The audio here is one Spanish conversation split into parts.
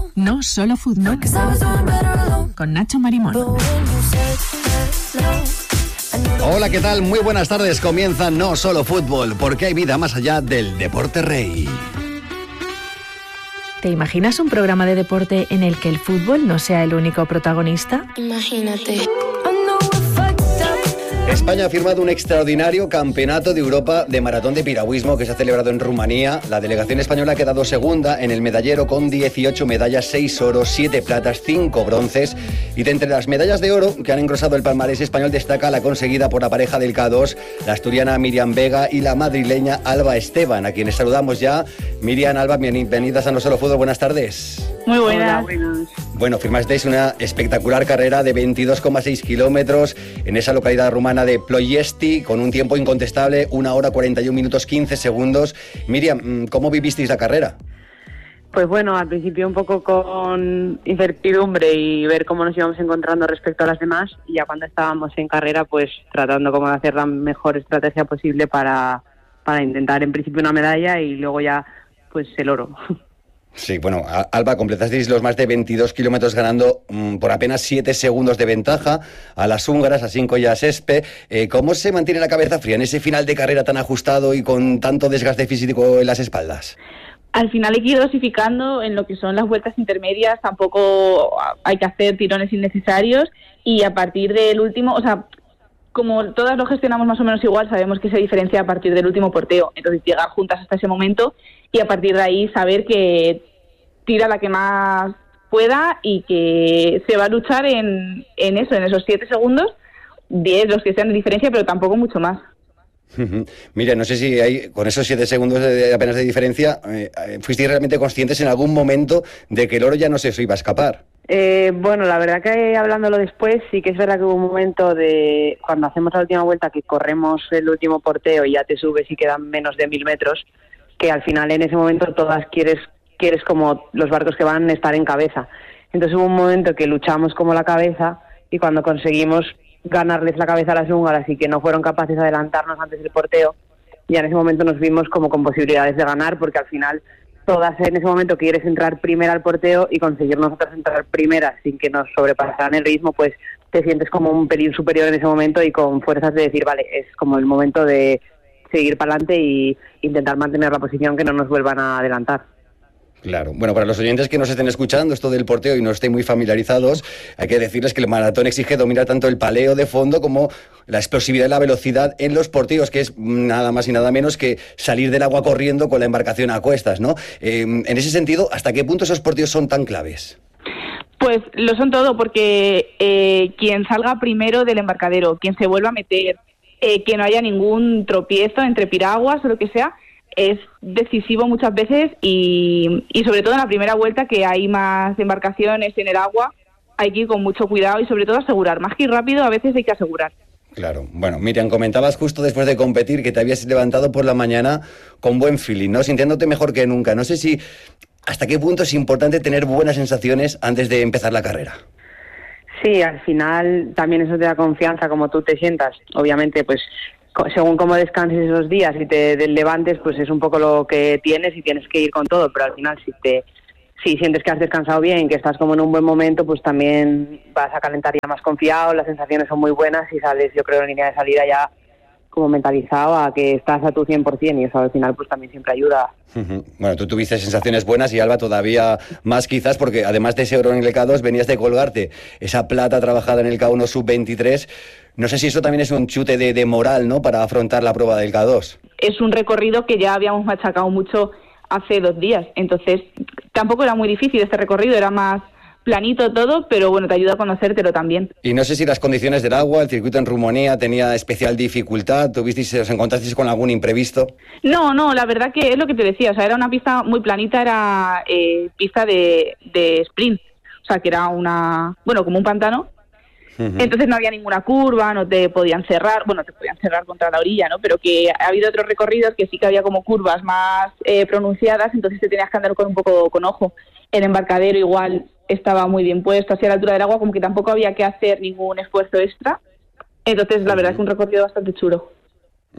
No Solo Fútbol, con Nacho Marimón. Hola, ¿qué tal? Muy buenas tardes. Comienza No Solo Fútbol, porque hay vida más allá del deporte rey. ¿Te imaginas un programa de deporte en el que el fútbol no sea el único protagonista? Imagínate. España ha firmado un extraordinario campeonato de Europa de maratón de piragüismo que se ha celebrado en Rumanía. La delegación española ha quedado segunda en el medallero con 18 medallas, 6 oros, 7 platas, 5 bronces. Y de entre las medallas de oro que han engrosado el palmarés español destaca la conseguida por la pareja del K2, la asturiana Miriam Vega y la madrileña Alba Esteban, a quienes saludamos ya. Miriam, Alba, bienvenidas a No Solo Fútbol. Buenas tardes. Muy buenas. Bueno, firmasteis una espectacular carrera de 22,6 kilómetros en esa localidad rumana de Ploiesti, con un tiempo incontestable, 1 hora 41 minutos 15 segundos. Miriam, ¿cómo vivisteis la carrera? Pues bueno, al principio un poco con incertidumbre y ver cómo nos íbamos encontrando respecto a las demás, y ya cuando estábamos en carrera, pues tratando como de hacer la mejor estrategia posible para intentar en principio una medalla y luego ya pues el oro. Sí, bueno, Alba, completasteis los más de 22 kilómetros ganando por apenas 7 segundos de ventaja a las húngaras, a Cinco y a Sespe. ¿Cómo se mantiene la cabeza fría en ese final de carrera tan ajustado y con tanto desgaste físico en las espaldas? Al final hay que ir dosificando en lo que son las vueltas intermedias, tampoco hay que hacer tirones innecesarios, y a partir del último, o sea, como todas lo gestionamos más o menos igual, sabemos que se diferencia a partir del último porteo, entonces llegar juntas hasta ese momento y a partir de ahí saber que tira la que más pueda y que se va a luchar en esos 7 segundos, 10 los que sean de diferencia, pero tampoco mucho más. Mira, no sé si hay, con esos 7 segundos apenas de diferencia, ¿fuisteis realmente conscientes en algún momento de que el oro ya no se os iba a escapar? Bueno, la verdad que hablándolo después, sí que es verdad que hubo un momento de cuando hacemos la última vuelta que corremos el último porteo y ya te subes y quedan menos de 1000 metros, que al final en ese momento todas quieres como los barcos que van estar en cabeza. Entonces hubo un momento que luchamos como la cabeza y cuando conseguimos ganarles la cabeza a las húngaras y que no fueron capaces de adelantarnos antes del porteo, ya en ese momento nos vimos como con posibilidades de ganar, porque al final todas en ese momento quieres entrar primera al porteo y conseguir nosotras entrar primera sin que nos sobrepasaran el ritmo, pues te sientes como un pelín superior en ese momento y con fuerzas de decir, vale, es como el momento de seguir para adelante y intentar mantener la posición, que no nos vuelvan a adelantar. Claro. Bueno, para los oyentes que nos estén escuchando esto del porteo y no estén muy familiarizados, hay que decirles que el maratón exige dominar tanto el paleo de fondo como la explosividad y la velocidad en los porteos, que es nada más y nada menos que salir del agua corriendo con la embarcación a cuestas, ¿no? En ese sentido, ¿hasta qué punto esos porteos son tan claves? Pues lo son todo, porque quien salga primero del embarcadero, quien se vuelva a meter, que no haya ningún tropiezo entre piraguas o lo que sea, es decisivo muchas veces y sobre todo en la primera vuelta, que hay más embarcaciones en el agua, hay que ir con mucho cuidado y sobre todo asegurar, más que ir rápido, a veces hay que asegurar. Claro. Bueno, Miriam, comentabas justo después de competir que te habías levantado por la mañana con buen feeling, ¿no? Sintiéndote mejor que nunca. No sé si hasta qué punto es importante tener buenas sensaciones antes de empezar la carrera. Sí, al final también eso te da confianza, como tú te sientas. Obviamente, pues según cómo descanses esos días y te levantes, pues es un poco lo que tienes y tienes que ir con todo, pero al final si sientes que has descansado bien, que estás como en un buen momento, pues también vas a calentar ya más confiado, las sensaciones son muy buenas y sales, yo creo, en línea de salida ya como mentalizado a que estás a tu 100%, y eso al final pues también siempre ayuda. Bueno, tú tuviste sensaciones buenas y Alba todavía más quizás, porque además de ese oro en el K2 venías de colgarte esa plata trabajada en el K1 sub-23. No sé si eso también es un chute de moral, ¿no?, para afrontar la prueba del K2. Es un recorrido que ya habíamos machacado mucho hace 2 días, entonces tampoco era muy difícil este recorrido, era más planito todo, pero bueno, te ayuda a conocértelo también. Y no sé si las condiciones del agua, el circuito en Rumanía tenía especial dificultad, ¿os encontrasteis con algún imprevisto? No, la verdad que es lo que te decía, o sea, era una pista muy planita, era pista de sprint, o sea, que era como un pantano. Entonces no había ninguna curva, no te podían cerrar, te podían cerrar contra la orilla, ¿no? Pero que ha habido otros recorridos que sí que había como curvas más pronunciadas, entonces te tenías que andar con un poco con ojo. El embarcadero igual estaba muy bien puesto, hacia la altura del agua, como que tampoco había que hacer ningún esfuerzo extra. Entonces la verdad es un recorrido bastante chulo.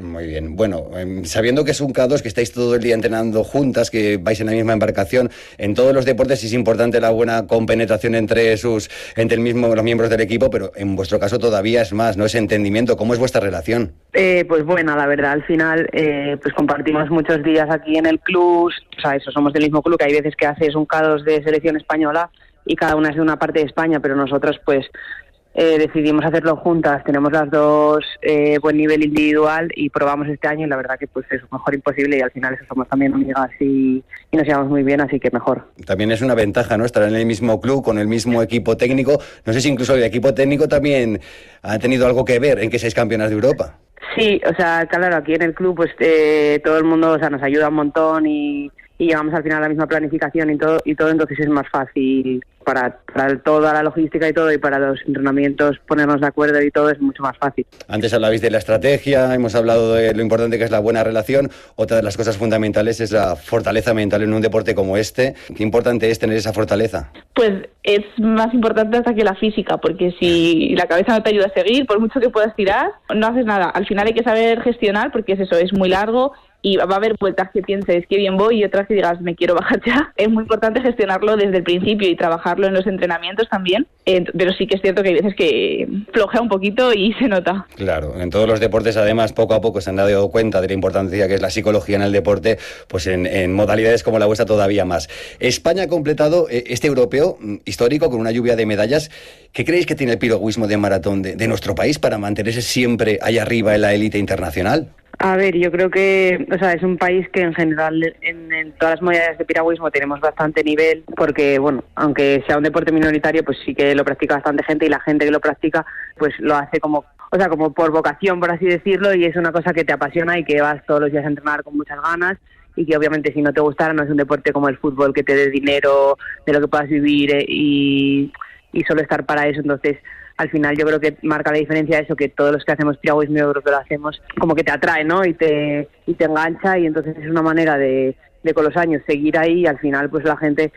Muy bien. Bueno, sabiendo que es un K2, que estáis todo el día entrenando juntas, que vais en la misma embarcación, en todos los deportes es importante la buena compenetración entre los miembros del equipo, pero en vuestro caso todavía es más, ¿no? Ese entendimiento. ¿Cómo es vuestra relación? Pues buena, la verdad. Al final, pues compartimos muchos días aquí en el club. O sea, eso, somos del mismo club, que hay veces que haces un K2 de selección española y cada una es de una parte de España, pero nosotros pues decidimos hacerlo juntas. Tenemos las dos buen nivel individual y probamos este año y la verdad que pues es mejor imposible, y al final eso, somos también amigas y nos llevamos muy bien, así que mejor. También es una ventaja, ¿no? Estar en el mismo club, con el mismo equipo técnico. No sé si incluso el equipo técnico también ha tenido algo que ver en que seáis campeonas de Europa. Sí, o sea, claro, aquí en el club pues todo el mundo, o sea, nos ayuda un montón y llegamos al final a la misma planificación y todo, entonces es más fácil para toda la logística y todo, y para los entrenamientos ponernos de acuerdo y todo es mucho más fácil. Antes hablabais de la estrategia, hemos hablado de lo importante que es la buena relación. Otra de las cosas fundamentales es la fortaleza mental en un deporte como este. ¿Qué importante es tener esa fortaleza? Pues es más importante hasta que la física, porque si la cabeza no te ayuda a seguir, por mucho que puedas tirar, no haces nada. Al final hay que saber gestionar, porque es eso, es muy largo. Y va a haber vueltas que pienses que bien voy y otras que digas me quiero bajar ya. Es muy importante gestionarlo desde el principio y trabajarlo en los entrenamientos también, pero sí que es cierto que hay veces que flojea un poquito y se nota. Claro, en todos los deportes además poco a poco se han dado cuenta de la importancia que es la psicología en el deporte, pues en modalidades como la vuestra todavía más. España ha completado este europeo histórico con una lluvia de medallas. ¿Qué creéis que tiene el piragüismo de maratón de nuestro país para mantenerse siempre ahí arriba en la élite internacional? A ver, yo creo que, o sea, es un país que en general en todas las modalidades de piragüismo tenemos bastante nivel, porque, bueno, aunque sea un deporte minoritario, pues sí que lo practica bastante gente, y la gente que lo practica, pues lo hace como por vocación, por así decirlo, y es una cosa que te apasiona y que vas todos los días a entrenar con muchas ganas, y que obviamente si no te gustara no es un deporte como el fútbol que te dé dinero, de lo que puedas vivir y solo estar para eso. Entonces, al final yo creo que marca la diferencia eso, que todos los que hacemos piragüismo, yo creo que lo hacemos como que te atrae, ¿no? Y te engancha, y entonces es una manera de con los años seguir ahí, y al final pues la gente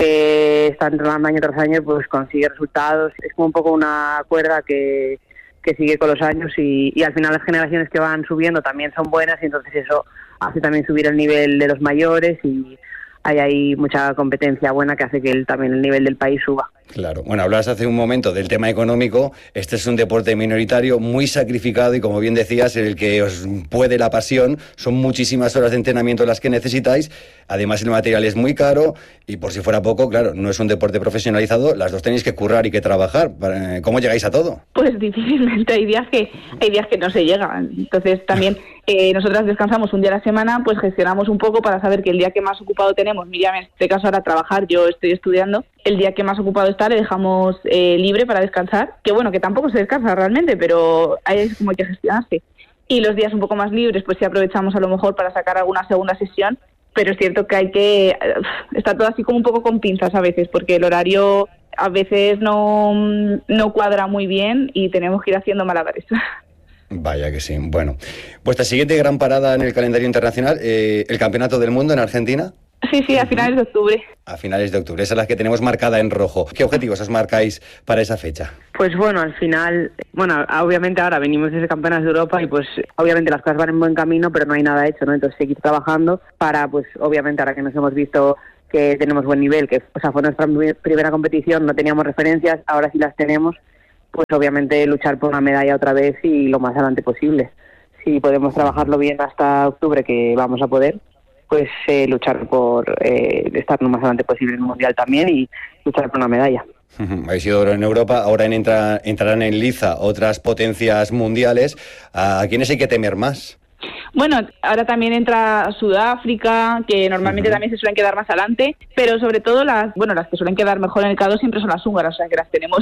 que está entrenando año tras año pues consigue resultados. Es como un poco una cuerda que sigue con los años, y al final las generaciones que van subiendo también son buenas, y entonces eso hace también subir el nivel de los mayores, y hay mucha competencia buena que hace que también el nivel del país suba. Claro. Bueno, hablabas hace un momento del tema económico. Este es un deporte minoritario, muy sacrificado, y como bien decías, el que os puede la pasión. Son muchísimas horas de entrenamiento las que necesitáis. Además, el material es muy caro y, por si fuera poco, claro, no es un deporte profesionalizado. Las dos tenéis que currar y que trabajar. ¿Cómo llegáis a todo? Pues difícilmente. Hay días que no se llega. Entonces, también nosotras descansamos un día a la semana, pues gestionamos un poco para saber que el día que más ocupado tenemos, Miriam en este caso ahora trabajar, yo estoy estudiando, el día que más ocupado está le dejamos libre para descansar, que bueno, que tampoco se descansa realmente, pero hay como hay que gestionarse. Y los días un poco más libres, pues sí aprovechamos a lo mejor para sacar alguna segunda sesión, pero es cierto que está todo así como un poco con pinzas a veces, porque el horario a veces no cuadra muy bien y tenemos que ir haciendo malabares. Vaya que sí. Bueno, vuestra siguiente gran parada en el calendario internacional, el Campeonato del Mundo en Argentina. Sí, a finales de octubre. A finales de octubre, esa es la que tenemos marcada en rojo. ¿Qué objetivos os marcáis para esa fecha? Pues bueno, al final, obviamente ahora venimos de ese Campeonato de Europa y pues obviamente las cosas van en buen camino, pero no hay nada hecho, ¿no? Entonces seguir trabajando para, pues obviamente ahora que nos hemos visto que tenemos buen nivel, que fue nuestra primera competición, no teníamos referencias, ahora sí las tenemos, pues obviamente luchar por una medalla otra vez y lo más adelante posible. Si podemos trabajarlo bien hasta octubre, que vamos a poder, pues luchar por estar lo más adelante posible en el Mundial también y luchar por una medalla. Habéis sido oro en Europa, ahora entrarán en liza otras potencias mundiales. ¿A quiénes hay que temer más? Bueno, ahora también entra Sudáfrica, que normalmente también se suelen quedar más adelante, pero sobre todo las que suelen quedar mejor en el K2 siempre son las húngaras, o sea que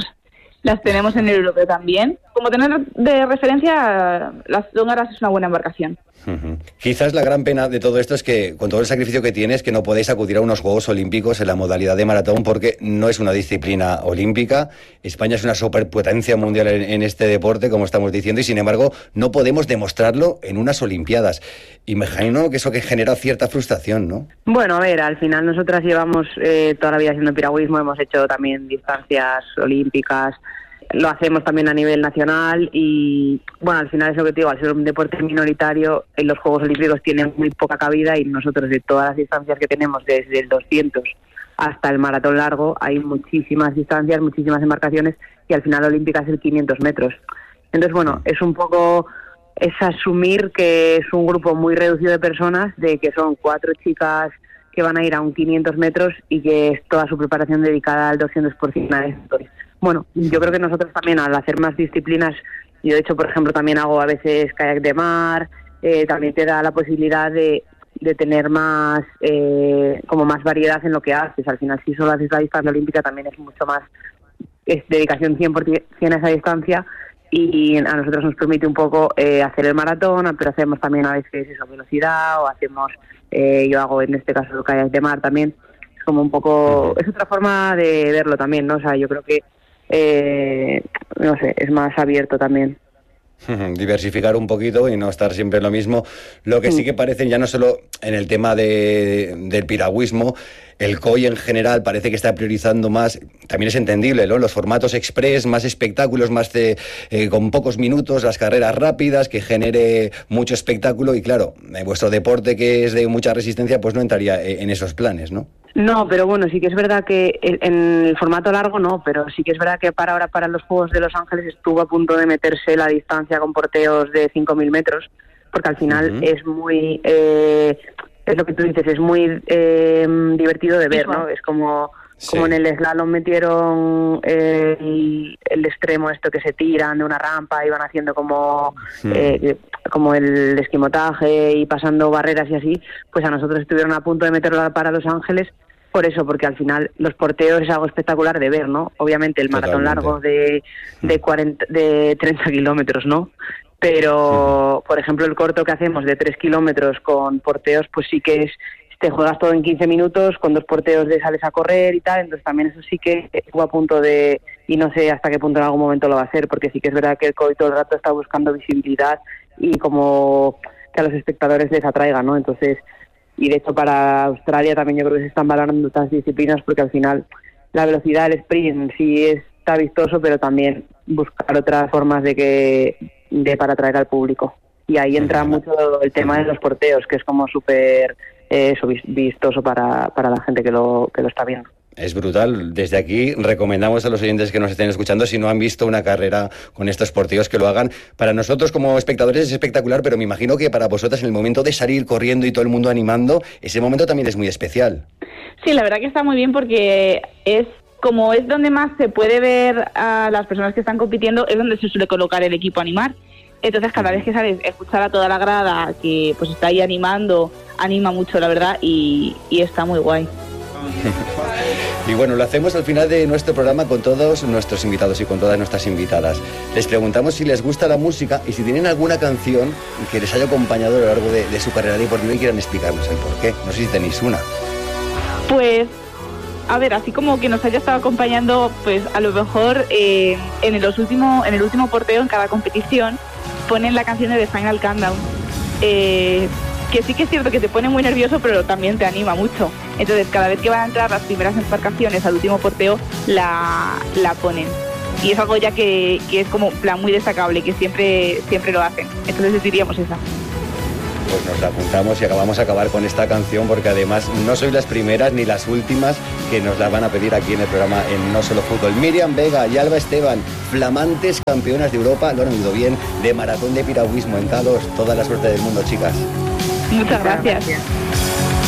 las tenemos en el europeo también. Como tener de referencia, las húngaras es una buena embarcación. Quizás la gran pena de todo esto es que, con todo el sacrificio que tienes, que no podéis acudir a unos Juegos Olímpicos en la modalidad de maratón, porque no es una disciplina olímpica. España es una superpotencia mundial en este deporte, como estamos diciendo, y sin embargo no podemos demostrarlo en unas Olimpiadas. Imagino que eso que genera cierta frustración, ¿no? Bueno, a ver, al final nosotras llevamos toda la vida haciendo piragüismo, hemos hecho también distancias olímpicas. lo hacemos también a nivel nacional y, bueno, al final es lo que te digo, al ser un deporte minoritario, en los Juegos Olímpicos tienen muy poca cabida y nosotros de todas las distancias que tenemos, desde el 200 hasta el maratón largo, hay muchísimas distancias, muchísimas embarcaciones y al final olímpica es el 500 metros. Entonces, bueno, es un poco... es asumir que es un grupo muy reducido de personas, de que son 4 chicas que van a ir a un 500 metros y que es toda su preparación dedicada al 200% a esto. Bueno, yo creo que nosotros también al hacer más disciplinas, yo de hecho, por ejemplo, también hago a veces kayak de mar, también te da la posibilidad de tener más como más variedad en lo que haces. Al final, si solo haces la distancia olímpica, también es mucho más, es dedicación 100% a esa distancia. Y a nosotros nos permite un poco hacer el maratón, pero hacemos también a veces eso, velocidad, o hacemos, yo hago en este caso kayak de mar también. Es como un poco, es otra forma de verlo también, ¿no? O sea, yo creo que, no sé, es más abierto también. Diversificar un poquito y no estar siempre en lo mismo. Lo que sí que parecen, ya no solo en el tema del piragüismo, el COI en general parece que está priorizando más, también es entendible, ¿no? Los formatos express, más espectáculos, más con pocos minutos, las carreras rápidas, que genere mucho espectáculo y claro, vuestro deporte que es de mucha resistencia pues no entraría en esos planes, ¿no? No, pero bueno, sí que es verdad que en el formato largo no, pero sí que es verdad que para los Juegos de Los Ángeles estuvo a punto de meterse la distancia con porteos de 5.000 metros, porque al final es muy, es lo que tú dices, es muy divertido de ver, ¿no? Es como en el slalom metieron el extremo esto que se tiran de una rampa y van haciendo como el esquimotaje y pasando barreras y así, pues a nosotros estuvieron a punto de meterlo para Los Ángeles por eso, porque al final los porteos es algo espectacular de ver, ¿no? Obviamente el maratón largo de 30 kilómetros, ¿no? Pero, por ejemplo, el corto que hacemos de 3 kilómetros con porteos, pues sí que te juegas todo en 15 minutos, con 2 porteos sales a correr y tal, entonces también eso sí que estuvo a punto de, y no sé hasta qué punto en algún momento lo va a hacer, porque sí que es verdad que el COI todo el rato está buscando visibilidad y como que a los espectadores les atraiga, ¿no? Entonces, y de hecho para Australia también yo creo que se están valorando estas disciplinas porque al final la velocidad del sprint sí está vistoso, pero también buscar otras formas para atraer al público. Y ahí entra mucho el tema de los porteos, que es como súper vistoso para la gente que lo está viendo. Es brutal. Desde aquí recomendamos a los oyentes que nos estén escuchando, si no han visto una carrera con estos porteos, que lo hagan. Para nosotros como espectadores es espectacular, pero me imagino que para vosotras en el momento de salir corriendo y todo el mundo animando, ese momento también es muy especial. Sí, la verdad que está muy bien porque es donde más se puede ver a las personas que están compitiendo, es donde se suele colocar el equipo a animar. Entonces cada vez que sales, escuchar a toda la grada que pues está ahí animando, anima mucho, la verdad, y está muy guay. Y bueno, lo hacemos al final de nuestro programa con todos nuestros invitados y con todas nuestras invitadas. Les preguntamos si les gusta la música y si tienen alguna canción que les haya acompañado a lo largo de su carrera deportiva y quieran explicarnos el porqué. No sé si tenéis una. Pues, a ver, así como que nos haya estado acompañando, pues a lo mejor en el último porteo, en cada competición, ponen la canción de The Final Countdown. Que sí que es cierto que te pone muy nervioso, pero también te anima mucho. Entonces, cada vez que van a entrar las primeras embarcaciones al último porteo, la ponen. Y es algo ya que es como plan muy destacable, que siempre lo hacen. Entonces diríamos esa. Pues nos la apuntamos y vamos a acabar con esta canción, porque además no sois las primeras ni las últimas que nos la van a pedir aquí en el programa en No Solo Fútbol. Miriam Vega y Alba Esteban, flamantes campeonas de Europa, lo han oído bien, de maratón de piragüismo en K2. Toda la suerte del mundo, chicas. Muchas gracias.